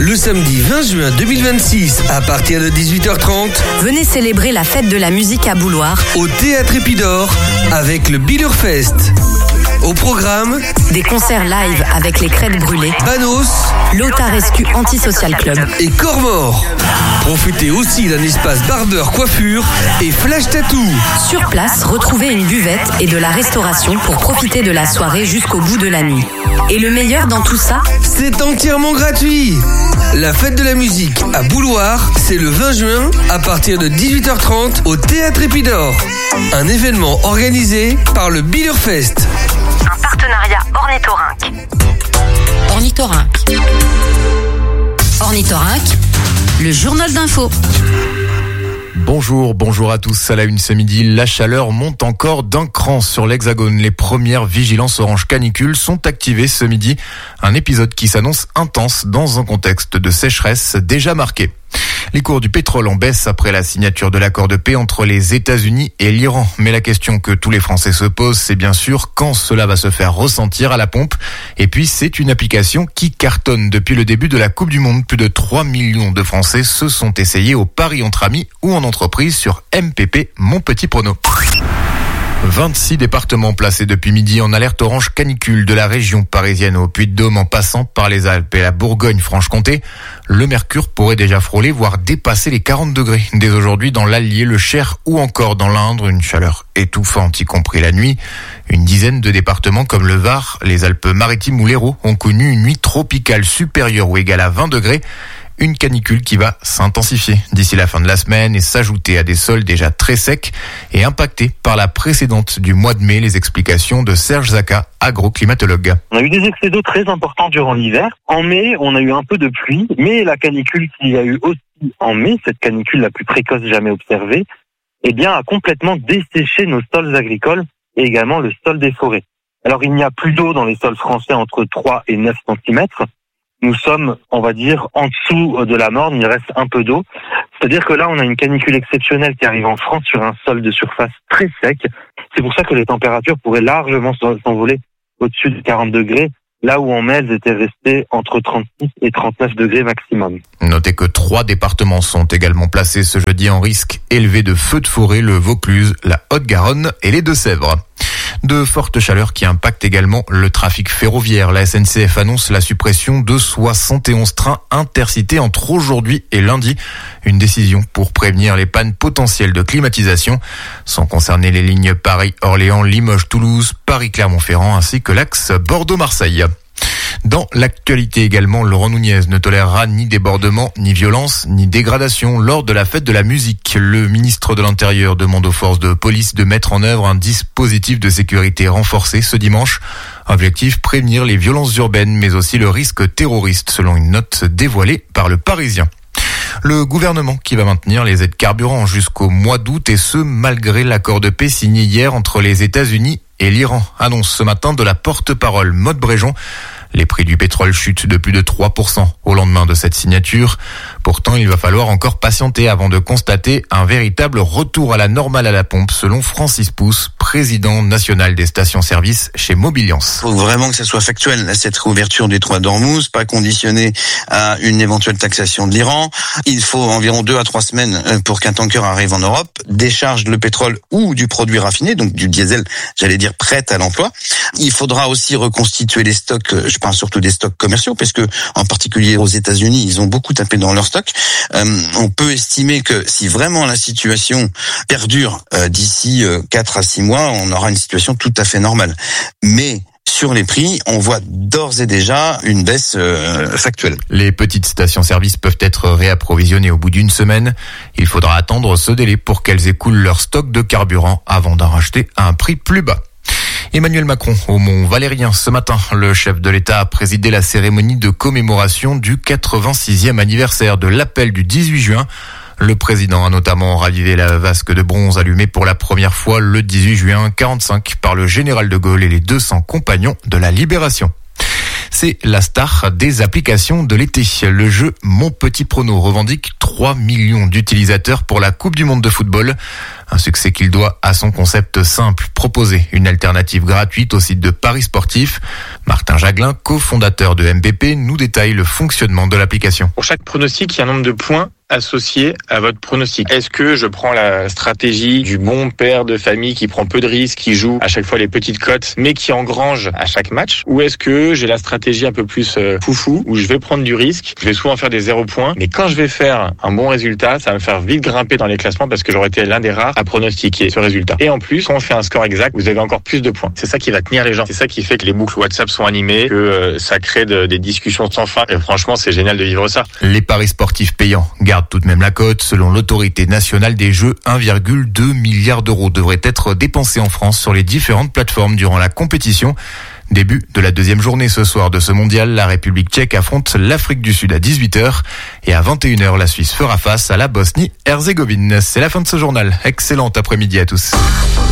Le samedi 20 juin 2026, à partir de 18h30, venez célébrer la fête de la musique à Bouloir au Théâtre Épidore avec le Bilurfest. Au programme, des concerts live avec les Crêtes Brûlées, Banos, l'Otarescu Antisocial Club et Cormor. Profitez aussi d'un espace barbeur coiffure et flash tattoo. Sur place, retrouvez une buvette et de la restauration pour profiter de la soirée jusqu'au bout de la nuit. Et le meilleur dans tout ça, c'est entièrement gratuit. La fête de la musique à Bouloir, c'est le 20 juin à partir de 18h30 au Théâtre Épidore. Un événement organisé par le Bilurfest. Un partenariat Ornithorynque. Ornithorynque, le journal d'info. Bonjour à tous. À la une ce midi, la chaleur monte encore d'un cran sur l'Hexagone. Les premières vigilances orange canicule sont activées ce midi. Un épisode qui s'annonce intense dans un contexte de sécheresse déjà marqué. Les cours du pétrole en baisse après la signature de l'accord de paix entre les États-Unis et l'Iran. Mais la question que tous les Français se posent, c'est bien sûr quand cela va se faire ressentir à la pompe. Et puis, c'est une application qui cartonne depuis le début de la Coupe du Monde. Plus de 3 millions de Français se sont essayés au pari entre amis ou en entreprise sur MPP, mon petit prono. 26 départements placés depuis midi en alerte orange canicule, de la région parisienne au Puy-de-Dôme en passant par les Alpes et la Bourgogne-Franche-Comté. Le mercure pourrait déjà frôler, voire dépasser les 40 degrés. Dès aujourd'hui dans l'Allier, le Cher ou encore dans l'Indre, une chaleur étouffante, y compris la nuit. Une dizaine de départements comme le Var, les Alpes-Maritimes ou l'Hérault ont connu une nuit tropicale supérieure ou égale à 20 degrés. Une canicule qui va s'intensifier d'ici la fin de la semaine et s'ajouter à des sols déjà très secs et impactés par la précédente du mois de mai. Les explications de Serge Zaka, agroclimatologue. On a eu des excès d'eau très importants durant l'hiver. En mai, on a eu un peu de pluie, mais la canicule qu'il y a eu aussi en mai, cette canicule la plus précoce jamais observée, eh bien, a complètement desséché nos sols agricoles et également le sol des forêts. Alors, il n'y a plus d'eau dans les sols français entre 3 et 9 cm. Nous sommes, on va dire, en dessous de la morne, il reste un peu d'eau. C'est-à-dire que là, on a une canicule exceptionnelle qui arrive en France sur un sol de surface très sec. C'est pour ça que les températures pourraient largement s'envoler au-dessus de 40 degrés, là où en mai, elles étaient restées entre 36 et 39 degrés maximum. Notez que 3 départements sont également placés ce jeudi en risque élevé de feux de forêt, le Vaucluse, la Haute-Garonne et les Deux-Sèvres. De fortes chaleurs qui impactent également le trafic ferroviaire. La SNCF annonce la suppression de 71 trains intercités entre aujourd'hui et lundi. Une décision pour prévenir les pannes potentielles de climatisation, sans concerner les lignes Paris-Orléans, Limoges-Toulouse, Paris-Clermont-Ferrand ainsi que l'axe Bordeaux-Marseille. Dans l'actualité également, Laurent Nunez ne tolérera ni débordement, ni violence, ni dégradation lors de la fête de la musique. Le ministre de l'Intérieur demande aux forces de police de mettre en œuvre un dispositif de sécurité renforcé ce dimanche. Objectif, prévenir les violences urbaines, mais aussi le risque terroriste, selon une note dévoilée par le Parisien. Le gouvernement qui va maintenir les aides carburant jusqu'au mois d'août et ce, malgré l'accord de paix signé hier entre les États-Unis et l'Iran, annonce ce matin de la porte-parole Maude Bréjon. Les prix du pétrole chutent de plus de 3% au lendemain de cette signature. Pourtant, il va falloir encore patienter avant de constater un véritable retour à la normale à la pompe, selon Francis Pousse, président national des stations-service chez Mobiliance. Il faut vraiment que ça soit factuel, cette réouverture des 3 d'Ormuz, pas conditionnée à une éventuelle taxation de l'Iran. Il faut environ 2 à 3 semaines pour qu'un tanker arrive en Europe, décharge le pétrole ou du produit raffiné, donc du diesel, j'allais dire prêt à l'emploi. Il faudra aussi reconstituer les stocks, je parle surtout des stocks commerciaux, parce que en particulier aux États-Unis, ils ont beaucoup tapé dans leurs stocks. On peut estimer que si vraiment la situation perdure d'ici 4 à 6 mois, on aura une situation tout à fait normale. Mais sur les prix, on voit d'ores et déjà une baisse factuelle. Les petites stations-service peuvent être réapprovisionnées au bout d'une semaine. Il faudra attendre ce délai pour qu'elles écoulent leur stock de carburant avant d'en racheter à un prix plus bas. Emmanuel Macron au Mont Valérien ce matin. Le chef de l'État a présidé la cérémonie de commémoration du 86e anniversaire de l'appel du 18 juin. Le président a notamment ravivé la vasque de bronze allumée pour la première fois le 18 juin 1945 par le général de Gaulle et les 200 compagnons de la Libération. c'est la star des applications de l'été. Le jeu Mon Petit Prono revendique 3 millions d'utilisateurs pour la Coupe du Monde de football. Un succès qu'il doit à son concept simple, proposer une alternative gratuite au site de Paris Sportif. Martin Jaglin, cofondateur de MPP, nous détaille le fonctionnement de l'application. Pour chaque pronostic, il y a un nombre de points associé à votre pronostic. Est-ce que je prends la stratégie du bon père de famille qui prend peu de risques, qui joue à chaque fois les petites cotes, mais qui engrange à chaque match? Ou est-ce que j'ai la stratégie un peu plus foufou, où je vais prendre du risque, je vais souvent faire des 0 points, mais quand je vais faire un bon résultat, ça va me faire vite grimper dans les classements parce que j'aurais été l'un des rares à pronostiquer ce résultat. Et en plus, quand on fait un score exact, vous avez encore plus de points. C'est ça qui va tenir les gens. C'est ça qui fait que les boucles WhatsApp sont animées, que ça crée des discussions sans fin. Et franchement, c'est génial de vivre ça. Les paris sportifs payants gardent tout de même la cote. Selon l'autorité nationale des jeux, 1,2 milliard d'euros devraient être dépensés en France sur les différentes plateformes durant la compétition. Début de la deuxième journée ce soir de ce mondial, la République tchèque affronte l'Afrique du Sud à 18h et à 21h, la Suisse fera face à la Bosnie-Herzégovine. C'est la fin de ce journal. Excellent après-midi à tous.